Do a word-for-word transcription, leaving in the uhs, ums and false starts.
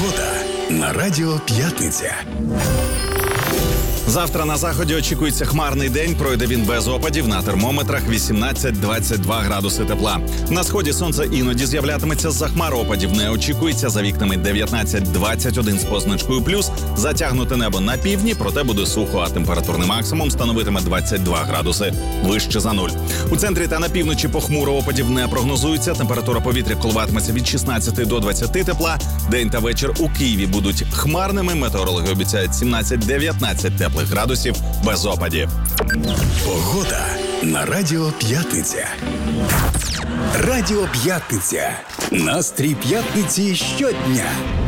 Погода на Радіо П'ятниця. Завтра на заході очікується хмарний день, пройде він без опадів, на термометрах вісімнадцять-двадцять два градуси тепла. На сході сонце іноді з'являтиметься з-за хмар, опадів не очікується, за вікнами дев'ятнадцять-двадцять один з позначкою плюс, затягнуте небо на півдні, проте буде сухо, а температурний максимум становитиме двадцять два градуси, вище за нуль. У центрі та на півночі похмуро, опадів не прогнозується, температура повітря коливатиметься від шістнадцяти до двадцяти тепла, день та вечір у Києві будуть хмарними, метеорологи обіцяють сімнадцять-дев'ятнадцять теплих градусів без опадів. Погода на Радіо П'ятниця. Радіо П'ятниця. Настрій п'ятниці щодня.